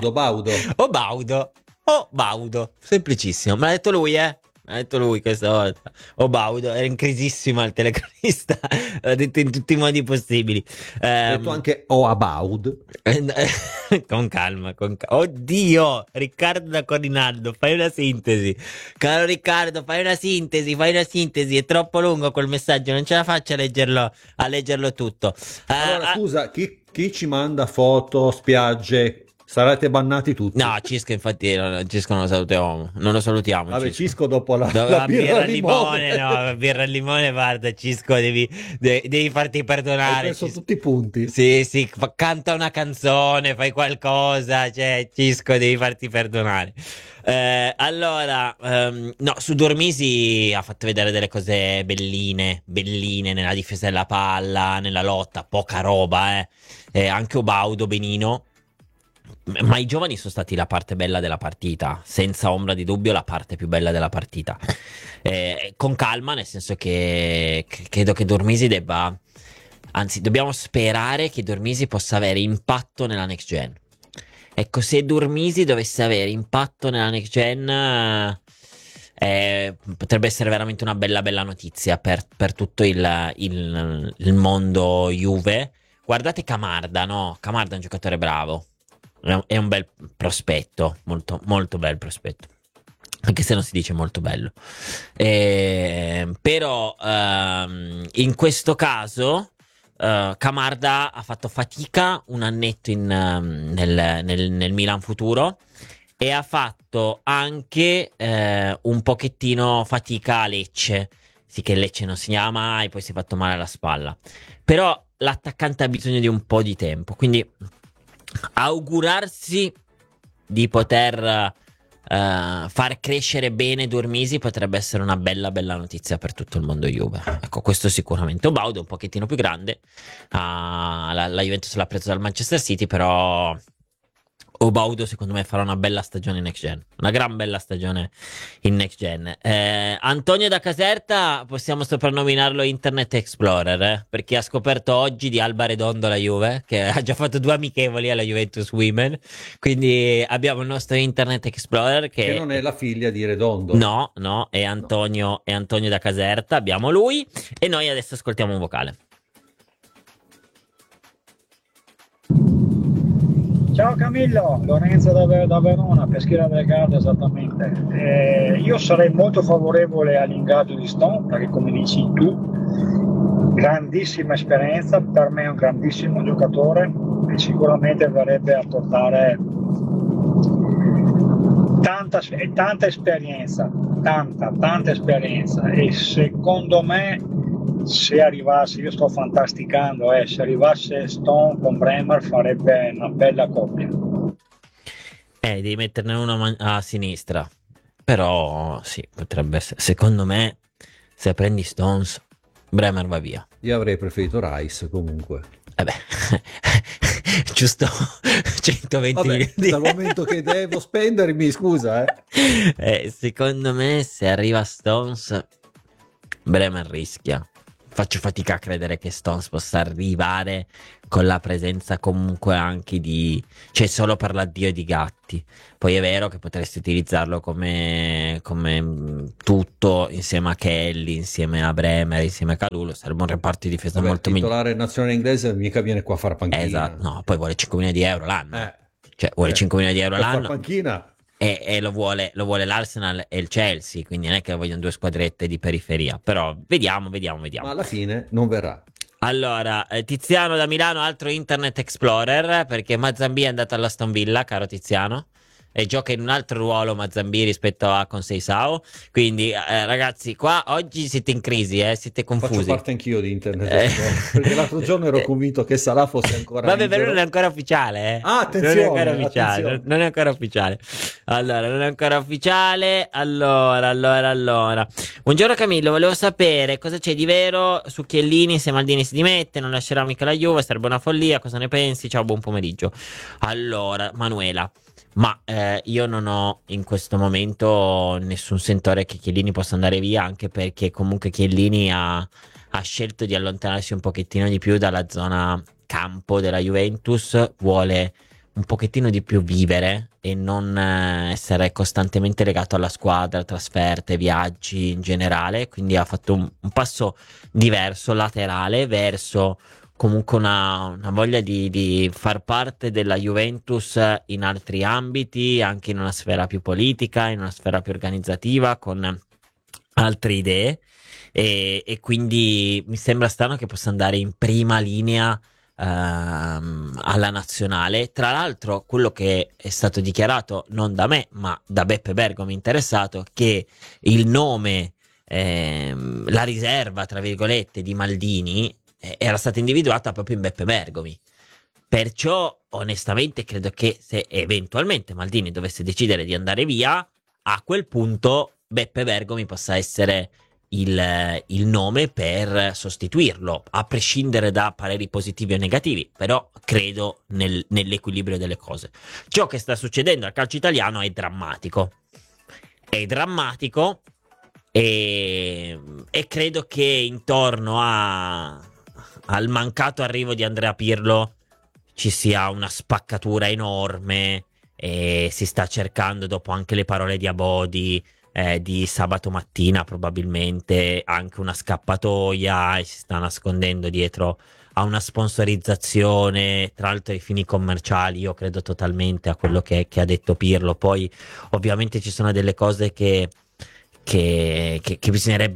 Baudo, semplicissimo, me l'ha detto lui, questa volta. Baudo era in crisissima il telecronista, l'ha detto in tutti i modi possibili. Ha detto anche Abaud. Con calma. Oddio, Riccardo da Corinaldo, fai una sintesi. Caro Riccardo, fai una sintesi, è troppo lungo quel messaggio, non ce la faccio a leggerlo tutto. Allora, scusa, chi ci manda foto, spiagge? Sarete bannati tutti. No, Cisco infatti Cisco non lo salutiamo. Vabbè, Cisco dopo la birra al limone. No, birra al limone, guarda, Cisco devi farti perdonare. Hai perso tutti i punti. Sì, canta una canzone, fai qualcosa, cioè Cisco devi farti perdonare. Allora, no, su Durmisi ha fatto vedere delle cose belline nella difesa della palla, nella lotta, poca roba, anche Obaudo benino. Ma i giovani sono stati la parte bella della partita, senza ombra di dubbio la parte più bella della partita. Con calma, nel senso che credo che Durmisi dobbiamo sperare che Durmisi possa avere impatto nella next gen. Ecco, se Durmisi dovesse avere impatto nella next gen, potrebbe essere veramente una bella notizia per tutto il mondo Juve. Guardate Camarda, no? Camarda è un giocatore bravo. È un bel prospetto, molto, molto bel prospetto, anche se non si dice molto bello. Però in questo caso Camarda ha fatto fatica un annetto nel Milan futuro e ha fatto anche un pochettino fatica a Lecce. Sì, che Lecce non segnava mai, poi si è fatto male alla spalla. Però l'attaccante ha bisogno di un po' di tempo, quindi augurarsi di poter far crescere bene Durmisi potrebbe essere una bella notizia per tutto il mondo Juve. Ecco, questo sicuramente. Obaud è un pochettino più grande, la Juventus l'ha preso dal Manchester City, però Obaud secondo me farà una bella stagione in next gen, una gran bella stagione in next gen. Antonio da Caserta possiamo soprannominarlo Internet Explorer, perché ha scoperto oggi di Alba Redondo la Juve, che ha già fatto 2 amichevoli alla Juventus Women, quindi abbiamo il nostro Internet Explorer che non è la figlia di Redondo. No, è Antonio da Caserta, abbiamo lui, e noi adesso ascoltiamo un vocale. Ciao Camillo, Lorenzo da Verona, Peschiera del Garda esattamente. Io sarei molto favorevole all'ingaggio di Stone perché, come dici tu, grandissima esperienza, per me è un grandissimo giocatore e sicuramente verrebbe a portare tanta esperienza, tanta esperienza, e secondo me se arrivasse, io sto fantasticando, se arrivasse Stone con Bremer farebbe una bella coppia. Devi metterne uno a sinistra, però sì, potrebbe essere. Secondo me, se prendi Stones, Bremer va via. Io avrei preferito Rice comunque. Giusto 120 milioni. Dal momento che devo spendermi, scusa. Secondo me, se arriva Stones, Bremer rischia. Faccio fatica a credere che Stones possa arrivare con la presenza comunque anche cioè solo per l'addio di Gatti. Poi è vero che potresti utilizzarlo come tutto insieme a Kelly, insieme a Bremer, insieme a Kalulu. Sarebbe un reparto di difesa molto migliore. Il titolare nazionale inglese mica viene qua a fare panchina. Esatto, no, poi vuole 5 milioni di euro l'anno. Cioè vuole 5 milioni di euro per l'anno. far panchina. E lo vuole l'Arsenal e il Chelsea, quindi non è che vogliono 2 squadrette di periferia, però vediamo. Ma alla fine non verrà. Allora, Tiziano da Milano, altro Internet Explorer, perché Mazambi è andato all'Aston Villa, caro Tiziano, e gioca in un altro ruolo Mazambi rispetto a Conceição, quindi ragazzi, qua oggi siete in crisi, siete confusi. Faccio parte anch'io di Internet perché l'altro giorno ero convinto che Salah fosse ancora vabbè, libero. però non è ancora ufficiale, attenzione, non è ancora ufficiale. Allora, non è ancora ufficiale. Allora. Buongiorno Camillo, volevo sapere cosa c'è di vero su Chiellini, se Maldini si dimette, non lascerà mica la Juve, sarebbe una follia, cosa ne pensi? Ciao, buon pomeriggio. Allora, Manuela, ma io non ho in questo momento nessun sentore che Chiellini possa andare via, anche perché comunque Chiellini ha scelto di allontanarsi un pochettino di più dalla zona campo della Juventus, vuole un pochettino di più vivere e non essere costantemente legato alla squadra, trasferte, viaggi in generale, quindi ha fatto un passo diverso, laterale, verso comunque una voglia di far parte della Juventus in altri ambiti, anche in una sfera più politica, in una sfera più organizzativa, con altre idee, e quindi mi sembra strano che possa andare in prima linea alla nazionale. Tra l'altro, quello che è stato dichiarato non da me ma da Beppe Bergomi interessato, che il nome, la riserva tra virgolette di Maldini era stata individuata proprio in Beppe Bergomi. Perciò onestamente credo che se eventualmente Maldini dovesse decidere di andare via, a quel punto Beppe Bergomi possa essere il nome per sostituirlo, a prescindere da pareri positivi o negativi, però credo nell'equilibrio delle cose. Ciò che sta succedendo al calcio italiano è drammatico e credo che intorno al mancato arrivo di Andrea Pirlo ci sia una spaccatura enorme, e si sta cercando, dopo anche le parole di Abodi di sabato mattina, probabilmente anche una scappatoia, e si sta nascondendo dietro a una sponsorizzazione, tra l'altro ai fini commerciali. Io credo totalmente a quello che ha detto Pirlo. Poi ovviamente ci sono delle cose che bisognerebbe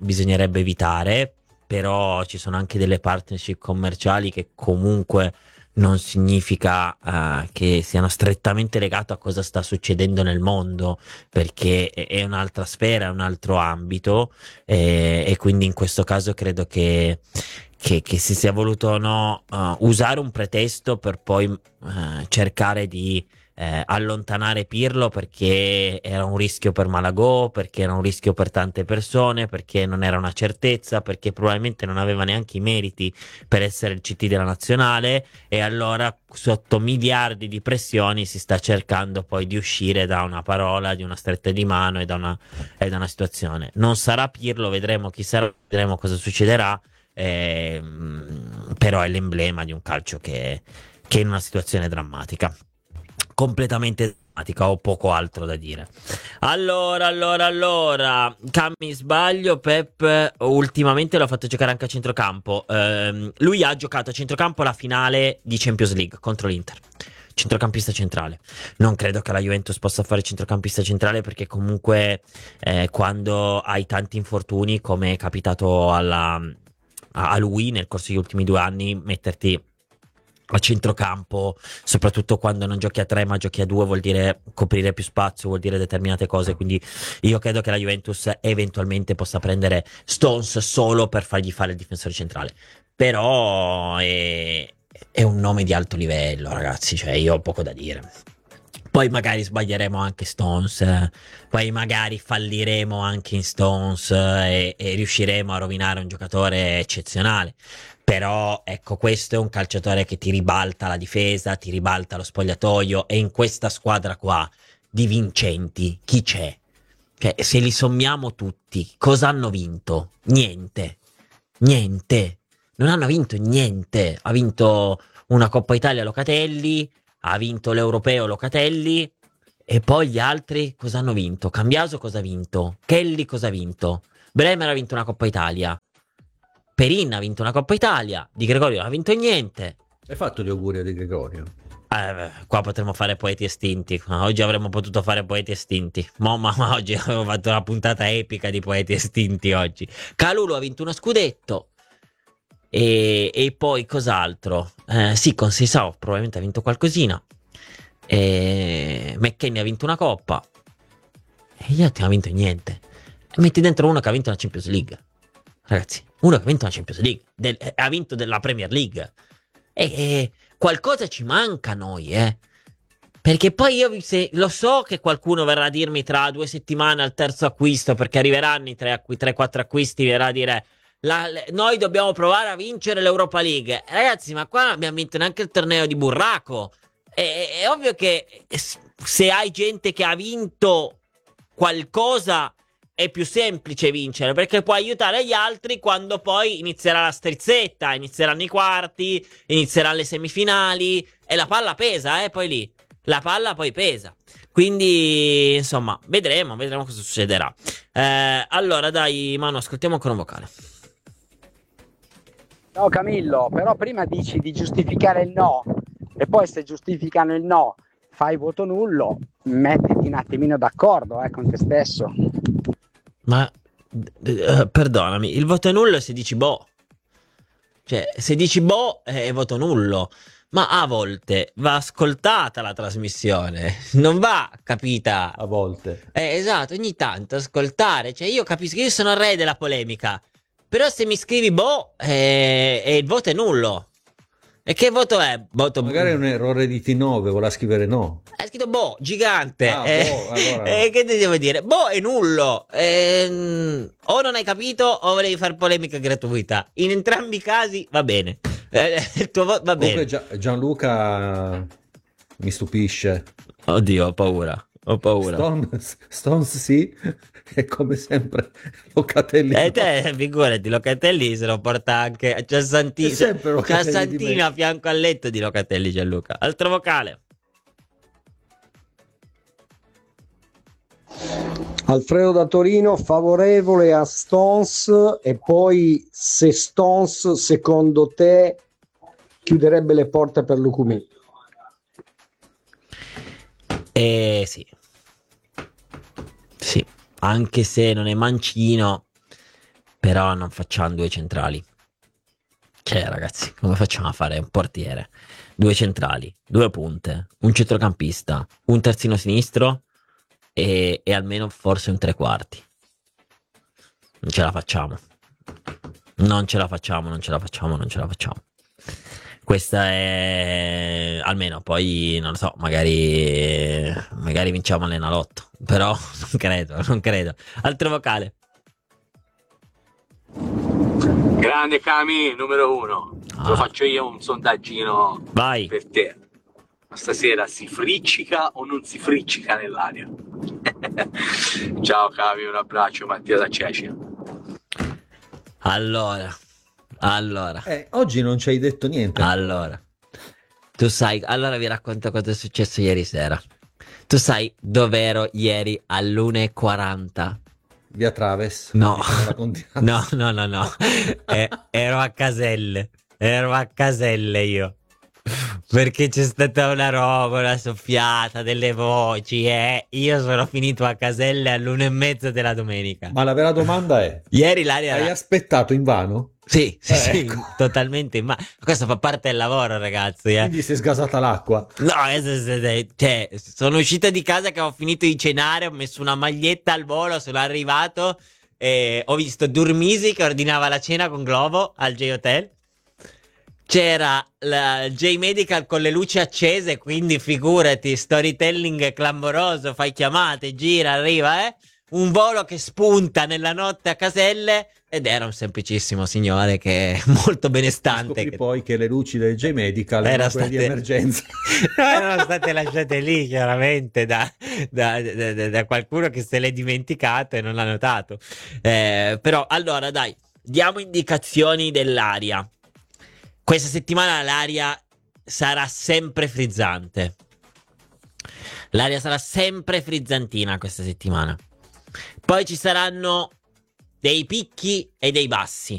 evitare, però ci sono anche delle partnership commerciali che comunque non significa che siano strettamente legato a cosa sta succedendo nel mondo, perché è un'altra sfera, è un altro ambito, e quindi in questo caso credo che si sia voluto usare un pretesto per poi cercare di allontanare Pirlo, perché era un rischio per Malagò, perché era un rischio per tante persone, perché non era una certezza, perché probabilmente non aveva neanche i meriti per essere il CT della nazionale, e allora sotto miliardi di pressioni si sta cercando poi di uscire da una parola, di una stretta di mano e da una situazione. Non sarà Pirlo, vedremo chi sarà, vedremo cosa succederà, però è l'emblema di un calcio che è in una situazione drammatica, completamente drammatica, ho poco altro da dire. Allora, Cammi, sbaglio, Pep ultimamente l'ho fatto giocare anche a centrocampo. Lui ha giocato a centrocampo la finale di Champions League contro l'Inter, centrocampista centrale. Non credo che la Juventus possa fare centrocampista centrale, perché comunque quando hai tanti infortuni, come è capitato a lui nel corso degli ultimi 2 anni, metterti a centrocampo, soprattutto quando non giochi a 3 ma giochi a 2, vuol dire coprire più spazio, vuol dire determinate cose. Quindi io credo che la Juventus eventualmente possa prendere Stones solo per fargli fare il difensore centrale, però è un nome di alto livello, ragazzi, cioè io ho poco da dire. Poi magari sbaglieremo anche Stones, poi magari falliremo anche in Stones, e riusciremo a rovinare un giocatore eccezionale. Però ecco, questo è un calciatore che ti ribalta la difesa, ti ribalta lo spogliatoio, e in questa squadra qua di vincenti chi c'è? Cioè, se li sommiamo tutti, cosa hanno vinto? Niente, non hanno vinto niente. Ha vinto una Coppa Italia Locatelli, ha vinto l'Europeo Locatelli, e poi gli altri cosa hanno vinto? Cambiaso cosa ha vinto? Kelly cosa ha vinto? Bremer ha vinto una Coppa Italia, Perin ha vinto una Coppa Italia, Di Gregorio non ha vinto niente. Hai fatto gli auguri a Di Gregorio? Qua potremmo fare poeti estinti. Oggi avremmo potuto fare poeti estinti. Ma oggi avevo fatto una puntata epica di poeti estinti oggi. Calulu ha vinto uno scudetto. E poi cos'altro? Sì, con Seisao probabilmente ha vinto qualcosina. McKennie ha vinto una Coppa. E gli altri non hanno vinto niente. Metti dentro uno che ha vinto una Champions League. Ragazzi, uno che ha vinto la Champions League, ha vinto della Premier League, e qualcosa ci manca a noi, perché poi lo so che qualcuno verrà a dirmi tra 2 settimane al terzo acquisto, perché arriveranno i 3-4 acquisti, verrà a dire noi dobbiamo provare a vincere l'Europa League. Ragazzi, ma qua non abbiamo vinto neanche il torneo di burraco. È ovvio che se hai gente che ha vinto qualcosa è più semplice vincere, perché puoi aiutare gli altri quando poi inizierà la strizzetta, inizieranno i quarti, inizieranno le semifinali, e la palla pesa, poi lì la palla poi pesa. Quindi insomma vedremo cosa succederà. Allora dai Manu, ascoltiamo ancora un vocale. No Camillo, però prima dici di giustificare il no, e poi se giustificano il no fai voto nullo, mettiti un attimino d'accordo con te stesso. Ma perdonami, il voto è nullo se dici boh. Cioè, se dici boh è voto nullo. Ma a volte va ascoltata la trasmissione, non va capita. A volte. Esatto, ogni tanto ascoltare. Cioè, io capisco, io sono il re della polemica, però se mi scrivi boh e il voto è nullo. E che voto è? Magari è un errore di T9, voleva scrivere no. Hai scritto boh, gigante. Boh, allora. Che ti devo dire? Boh è nullo. O non hai capito o volevi fare polemica gratuita. In entrambi i casi va bene. Il tuo voto va bene. Comunque Gianluca mi stupisce. Oddio, ho paura. Stones sì, e come sempre Locatelli. Figurati, Locatelli se lo porta anche. C'è Santini a fianco al letto di Locatelli, Gianluca. Altro vocale. Alfredo da Torino, favorevole a Stones, e poi se Stones secondo te chiuderebbe le porte per Lucumí? Sì, anche se non è mancino, però non facciamo 2 centrali. Cioè, ragazzi, come facciamo a fare un portiere? 2 centrali, 2 punte, un centrocampista, un terzino sinistro e almeno forse un tre quarti. Non ce la facciamo. Questa è almeno, poi non lo so, magari vinciamo l'Enalotto, però non credo. Altro vocale. Grande Cami, numero 1. Lo faccio io un sondaggino. Vai. Per te. Ma stasera si friccica o non si friccica nell'aria? Ciao Cami, un abbraccio, Mattia da Cecina. Allora. Oggi non ci hai detto niente. Allora, tu sai, allora vi racconto cosa è successo ieri sera. Tu sai dov'ero ieri all'1:40? Via Traves. No. Ero a Caselle io. Perché c'è stata una roba, una soffiata, delle voci, io sono finito a Caselle all'1:30 della domenica. Ma la vera domanda è: ieri l'aria hai aspettato invano? Sì, Ecco. totalmente. Ma questo fa parte del lavoro, ragazzi. Quindi si è sgasata l'acqua. No, cioè, sono uscito di casa che ho finito di cenare, ho messo una maglietta al volo, sono arrivato e ho visto Durmisi che ordinava la cena con Glovo al J-Hotel. C'era la J-Medical con le luci accese, quindi figurati, storytelling clamoroso, fai chiamate, gira, arriva, un volo che spunta nella notte a Caselle ed era un semplicissimo signore che molto benestante. Scopri poi che le luci del J-Medical erano quelle di emergenza. No, erano state lasciate lì chiaramente da qualcuno che se l'è dimenticato e non l'ha notato. Però allora dai, diamo indicazioni dell'aria. Questa settimana l'aria sarà sempre frizzante. L'aria sarà sempre frizzantina questa settimana. Poi ci saranno dei picchi e dei bassi.